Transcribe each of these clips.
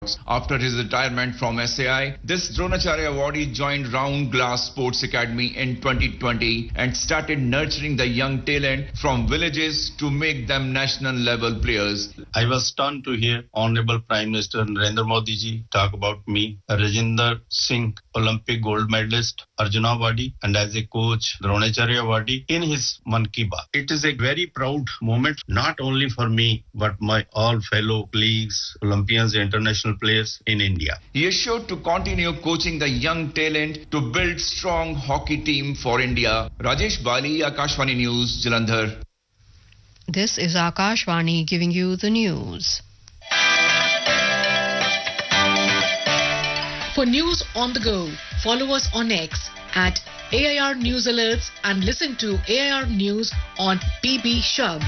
After his retirement from SAI, this Dronacharya awardee joined Round Glass Sports Academy in 2020 and started nurturing the young talent from villages to make them national level players. I was stunned to hear Honorable Prime Minister Narendra Modi ji talk about me, Rajinder Singh, Olympic gold medalist, Arjuna Awardee, and as a coach, Dronacharya Awardee, in his Mann Ki Baat. It is a very proud moment, not only for me, but my all fellow colleagues, Olympians, international players in India. He is sure to continue coaching the young talent to build strong hockey team for India. Rajesh Bali, Akashvani News, Jalandhar. This is Akashvani giving you the news. For news on the go, follow us on X at AIR News Alerts and listen to AIR News on PB Shabd.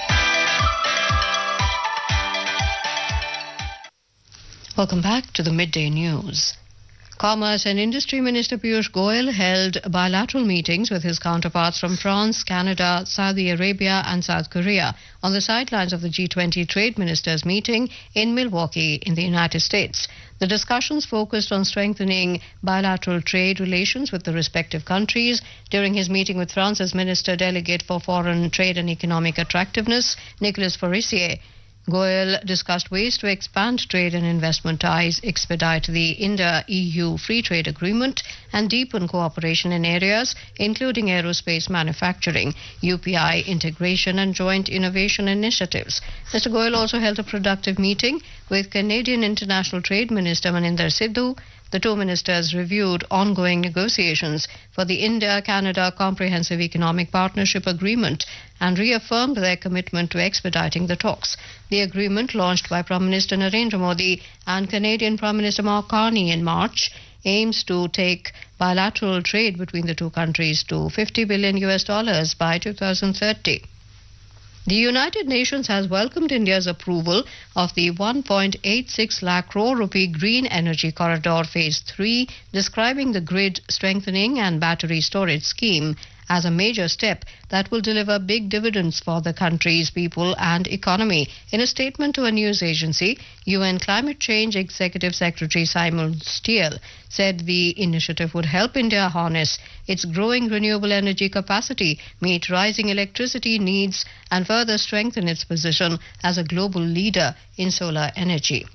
Welcome back to the Midday News. Commerce and Industry Minister Piyush Goyal held bilateral meetings with his counterparts from France, Canada, Saudi Arabia and South Korea on the sidelines of the G20 Trade Ministers meeting in Milwaukee in the United States. The discussions focused on strengthening bilateral trade relations with the respective countries. During his meeting with France's Minister Delegate for Foreign Trade and Economic Attractiveness, Nicolas Forissier, Goyal discussed ways to expand trade and investment ties, expedite the India-EU Free Trade Agreement, and deepen cooperation in areas including aerospace manufacturing, UPI integration, and joint innovation initiatives. Mr. Goyal also held a productive meeting with Canadian International Trade Minister Maninder Sidhu. The two ministers reviewed ongoing negotiations for the India-Canada Comprehensive Economic Partnership Agreement and reaffirmed their commitment to expediting the talks. The agreement, launched by Prime Minister Narendra Modi and Canadian Prime Minister Mark Carney in March, aims to take bilateral trade between the two countries to $50 billion by 2030. The United Nations has welcomed India's approval of the 1.86 lakh crore rupee Green Energy Corridor Phase 3, describing the grid strengthening and battery storage scheme as a major step that will deliver big dividends for the country's people and economy. In a statement to a news agency, UN Climate Change Executive Secretary Simon Stiell said the initiative would help India harness its growing renewable energy capacity, meet rising electricity needs, and further strengthen its position as a global leader in solar energy.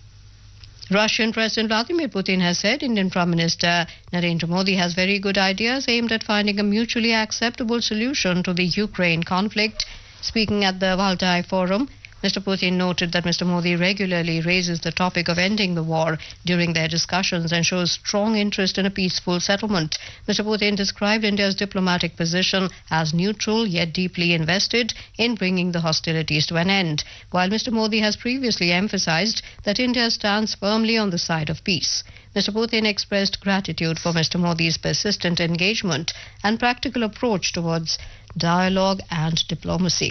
Russian President Vladimir Putin has said Indian Prime Minister Narendra Modi has very good ideas aimed at finding a mutually acceptable solution to the Ukraine conflict. Speaking at the Valdai Forum, Mr. Putin noted that Mr. Modi regularly raises the topic of ending the war during their discussions and shows strong interest in a peaceful settlement. Mr. Putin described India's diplomatic position as neutral yet deeply invested in bringing the hostilities to an end, while Mr. Modi has previously emphasized that India stands firmly on the side of peace. Mr. Putin expressed gratitude for Mr. Modi's persistent engagement and practical approach towards dialogue and diplomacy.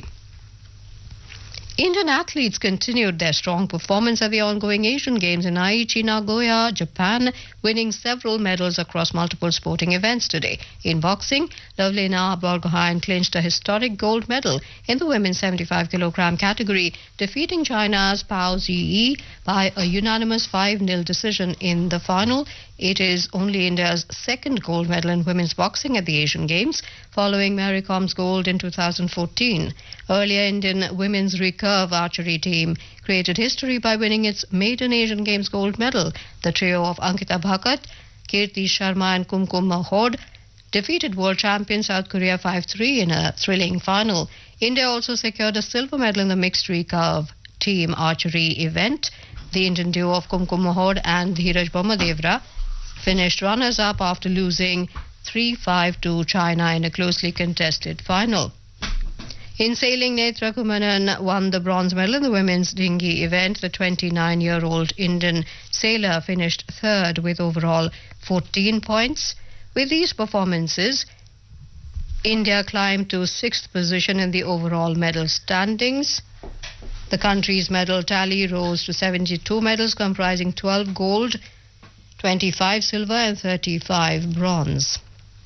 Indian athletes continued their strong performance at the ongoing Asian Games in Aichi, Nagoya, Japan, winning several medals across multiple sporting events today. In boxing, Lovelina Borgohain clinched a historic gold medal in the women's 75 kilogram category, defeating China's Pao Ziyi by a unanimous 5-0 decision in the final. It is only India's second gold medal in women's boxing at the Asian Games, following Mary Com's gold in 2014. Earlier, Indian women's recurve archery team created history by winning its maiden Asian Games gold medal. The trio of Ankita Bhagat, Kirti Sharma and Kumkum Mahod defeated world champion South Korea 5-3 in a thrilling final. India also secured a silver medal in the mixed recurve team archery event. The Indian duo of Kumkum Mahod and Dheeraj Bommadevra finished runners-up after losing 3-5 to China in a closely contested final. In sailing, Netra Kumaran won the bronze medal in the women's dinghy event. The 29-year-old Indian sailor finished third with overall 14 points. With these performances, India climbed to 6th position in the overall medal standings. The country's medal tally rose to 72 medals, comprising 12 gold, 25 silver and 35 bronze.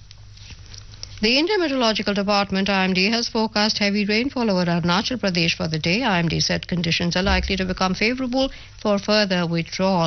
The Indian Meteorological Department, IMD, has forecast heavy rainfall over Arunachal Pradesh for the day. IMD said conditions are likely to become favorable for further withdrawal